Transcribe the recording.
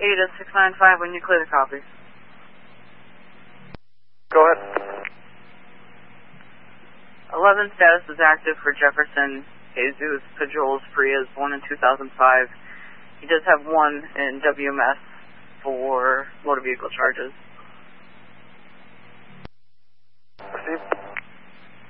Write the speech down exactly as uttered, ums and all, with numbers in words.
Ada six nine five when you clear the copy. Go ahead. eleven status is active for Jefferson Jesus Pajoles Frias, born in two thousand five. He does have one in W M S for motor vehicle charges.